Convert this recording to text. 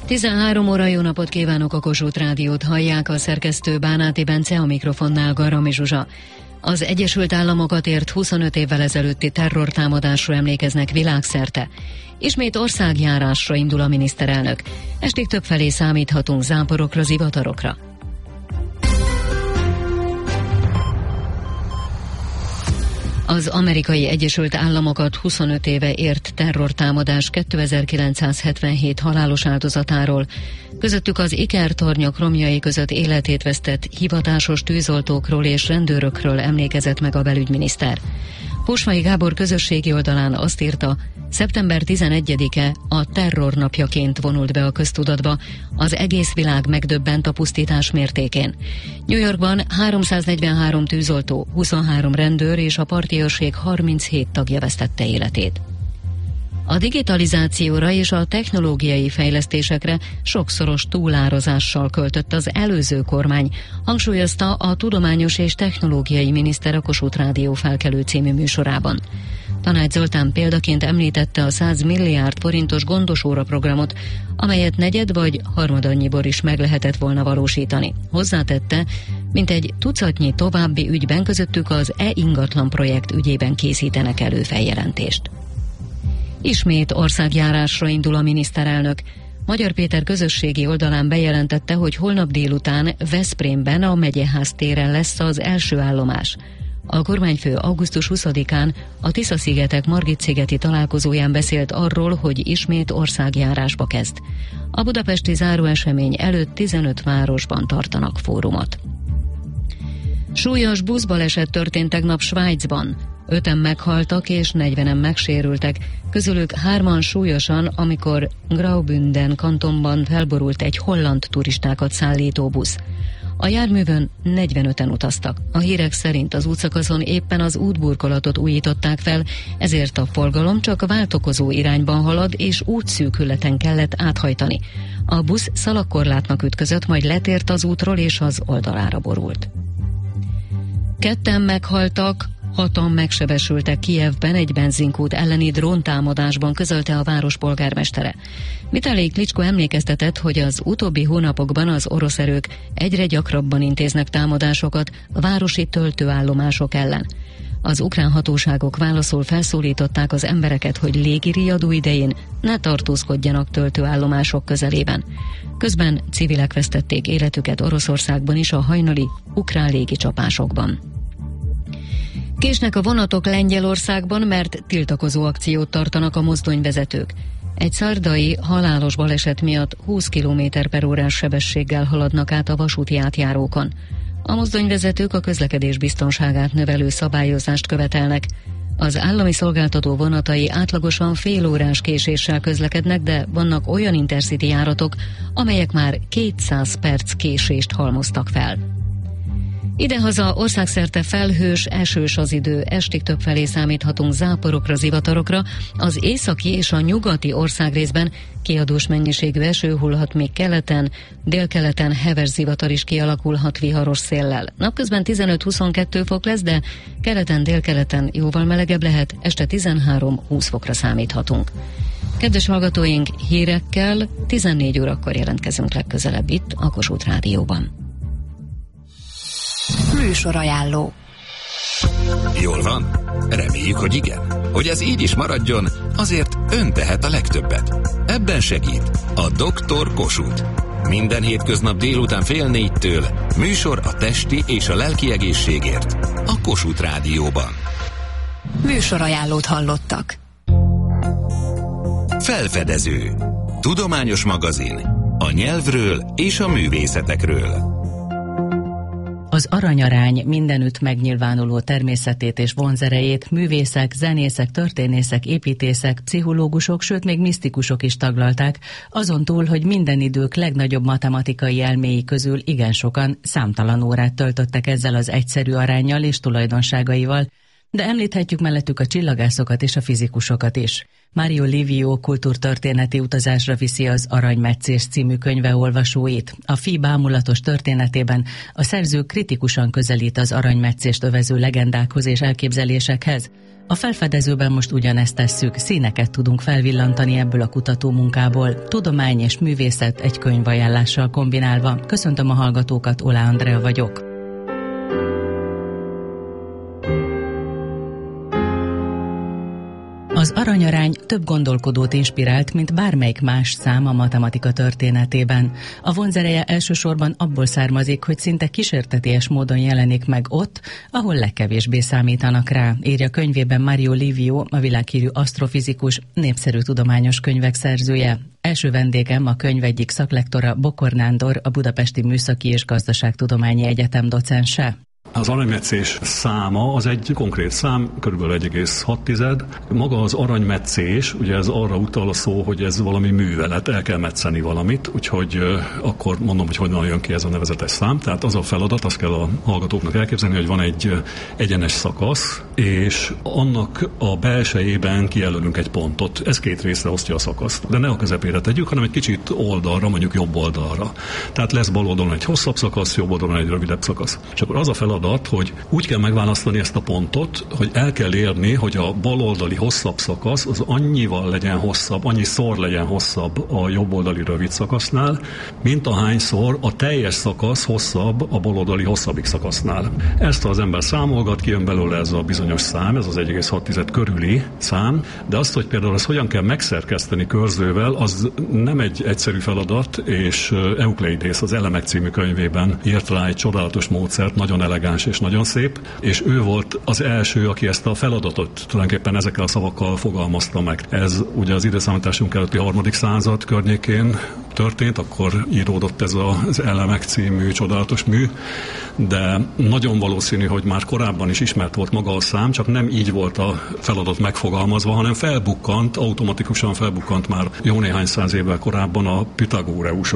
13 óra, jó napot kívánok, a Kossuth Rádiót hallják, a szerkesztő Bánáti Bence, a mikrofonnál Garami Zsuzsa. Az Egyesült Államokat ért 25 évvel ezelőtti terrortámadásra emlékeznek világszerte. Ismét országjárásra indul a miniszterelnök. Estig többfelé számíthatunk záporokra, zivatarokra. Az Amerikai Egyesült Államokat 25 éve ért terrortámadás 2977 halálos áldozatáról, közöttük az ikertornyok romjai között életét vesztett hivatásos tűzoltókról és rendőrökről emlékezett meg a belügyminiszter. Posvai Gábor közösségi oldalán azt írta, szeptember 11-e a terrornapjaként vonult be a köztudatba, az egész világ megdöbbent a pusztítás mértékén. New Yorkban 343 tűzoltó, 23 rendőr és a parti őrség 37 tagja vesztette életét. A digitalizációra és a technológiai fejlesztésekre sokszoros túlárazással költött az előző kormány, hangsúlyozta a Tudományos és Technológiai Miniszter a Kossuth Rádió Felkelő című műsorában. Tanács Zoltán példaként említette a 100 milliárd forintos gondosóra programot, amelyet negyed vagy harmadannyiból is meg lehetett volna valósítani. Hozzátette, mintegy tucatnyi további ügyben, közöttük az e-ingatlan projekt ügyében készítenek elő feljelentést. Ismét országjárásra indul a miniszterelnök. Magyar Péter közösségi oldalán bejelentette, hogy holnap délután Veszprémben a Megyeház téren lesz az első állomás. A kormányfő augusztus 20-án a Tisza-szigetek Margit-szigeti találkozóján beszélt arról, hogy ismét országjárásba kezd. A budapesti záróesemény előtt 15 városban tartanak fórumot. Súlyos buszbaleset történt tegnap Svájcban. 5-en meghaltak és 40-en megsérültek, közülük 3-an súlyosan, amikor Graubünden kantonban felborult egy holland turistákat szállító busz. A járművön 45-en utaztak. A hírek szerint az útszakaszon éppen az útburkolatot újították fel, ezért a forgalom csak váltakozó irányban halad, és útszűkületen kellett áthajtani. A busz szalagkorlátnak ütközött, majd letért az útról és az oldalára borult. 2-en meghaltak, 6-an megsebesültek Kijevben egy benzinkút elleni dróntámadásban, közölte a város polgármestere. Vitali Klitschko emlékeztetett, hogy az utóbbi hónapokban az orosz erők egyre gyakrabban intéznek támadásokat városi töltőállomások ellen. Az ukrán hatóságok válaszul felszólították az embereket, hogy légiriadó idején ne tartózkodjanak töltőállomások közelében. Közben civilek vesztették életüket Oroszországban is a hajnali ukrán légicsapásokban. Késnek a vonatok Lengyelországban, mert tiltakozó akciót tartanak a mozdonyvezetők. Egy szardai halálos baleset miatt 20 km/órás sebességgel haladnak át a vasúti átjárókon. A mozdonyvezetők a közlekedés biztonságát növelő szabályozást követelnek. Az állami szolgáltató vonatai átlagosan fél órás késéssel közlekednek, de vannak olyan Intercity járatok, amelyek már 200 perc késést halmoztak fel. Idehaza országszerte felhős, esős az idő, estig többfelé számíthatunk záporokra, zivatarokra, az északi és a nyugati országrészben kiadós mennyiségű eső hullhat, még keleten, délkeleten heves zivatar is kialakulhat viharos széllel. Napközben 15-22 fok lesz, de keleten, délkeleten jóval melegebb lehet, este 13-20 fokra számíthatunk. Kedves hallgatóink, hírekkel 14 órakor jelentkezünk legközelebb itt a Kossuth Rádióban. Műsorajánló. Jól van? Reméljük, hogy igen. Hogy ez így is maradjon, azért ön tehet a legtöbbet. Ebben segít a Dr. Kossuth. Minden hétköznap délután 3:30 műsor a testi és a lelki egészségért a Kossuth Rádióban. Műsorajánlót hallottak. Felfedező. Tudományos magazin a nyelvről és a művészetekről. Az aranyarány mindenütt megnyilvánuló természetét és vonzerejét művészek, zenészek, történészek, építészek, pszichológusok, sőt még misztikusok is taglalták, azon túl, hogy minden idők legnagyobb matematikai elméi közül igen sokan számtalan órát töltöttek ezzel az egyszerű aránnyal és tulajdonságaival, de említhetjük mellettük a csillagászokat és a fizikusokat is. Mario Livio kultúrtörténeti utazásra viszi az Aranymetszés című könyve olvasóit. A fi bámulatos történetében a szerző kritikusan közelít az aranymetszést övező legendákhoz és elképzelésekhez. A felfedezőben most ugyanezt tesszük, színeket tudunk felvillantani ebből a kutatómunkából, tudomány és művészet egy könyvajánlással kombinálva. Köszöntöm a hallgatókat, Oláh Andrea vagyok. Az aranyarány több gondolkodót inspirált, mint bármelyik más szám a matematika történetében. A vonzereje elsősorban abból származik, hogy szinte kísérteties módon jelenik meg ott, ahol legkevésbé számítanak rá, írja könyvében Mario Livio, a világhírű asztrofizikus, népszerű tudományos könyvek szerzője. Első vendégem a könyv egyik szaklektora, Bokor Nándor, a Budapesti Műszaki és Gazdaságtudományi Egyetem docense. Az aranymetszés száma az egy konkrét szám, kb. 1,6. Maga az aranymetszés, ugye ez arra utal a szó, hogy ez valami művelet, el kell metszeni valamit, úgyhogy akkor mondom, hogy honnan jön ki ez a nevezetes szám. Tehát az a feladat, azt kell a hallgatóknak elképzelni, hogy van egy egyenes szakasz, és annak a belsejében kijelölünk egy pontot. Ez 2 részre osztja a szakaszt. De ne a közepére tegyük, hanem egy kicsit oldalra, mondjuk jobb oldalra. Tehát lesz bal oldalon egy hosszabb szakasz, jobb oldalon egy rövidebb szakasz. És akkor az a feladat, hogy úgy kell megválasztani ezt a pontot, hogy el kell érni, hogy a baloldali hosszabb szakasz az annyival legyen hosszabb, annyiszor legyen hosszabb a jobboldali rövid szakasznál, mint ahányszor a teljes szakasz hosszabb a baloldali hosszabbik szakasznál. Ezt az ember számolgat, kijön belőle ez a bizonyos szám, ez az 1,6 körüli szám, de azt, hogy például ezt hogyan kell megszerkeszteni körzővel, az nem egy egyszerű feladat, és Eukleidész az Elemek című könyvében írt rá egy csodálatos módszert, nagyon elegáns és nagyon szép, és ő volt az első, aki ezt a feladatot tulajdonképpen ezekkel a szavakkal fogalmazta meg. Ez ugye az időszámításunk előtti 3. század környékén történt, akkor íródott ez az Elemek című csodálatos mű, de nagyon valószínű, hogy már korábban is ismert volt maga a szám, csak nem így volt a feladat megfogalmazva, hanem automatikusan felbukkant már jó néhány száz évvel korábban a Pitagóreus